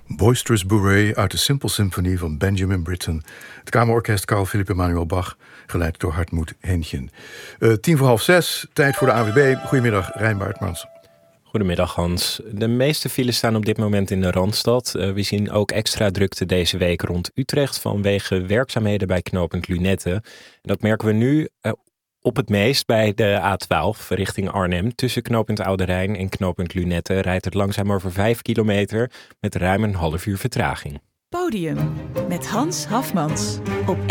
Boisterous Bourrée uit de Simple Symphony van Benjamin Britten. Het Kamerorkest Carl Philipp Emanuel Bach, geleid door Hartmut Hähnchen. 5:45, tijd voor de ANWB. Goedemiddag, Rein Baertmans. Goedemiddag Hans. De meeste files staan op dit moment in de Randstad. We zien ook extra drukte deze week rond Utrecht vanwege werkzaamheden bij knooppunt Lunette. En dat merken we nu op het meest bij de A12 richting Arnhem. Tussen knooppunt Oude Rijn en knooppunt Lunette rijdt het langzaam over 5 kilometer met ruim een half uur vertraging. Podium met Hans Hafmans op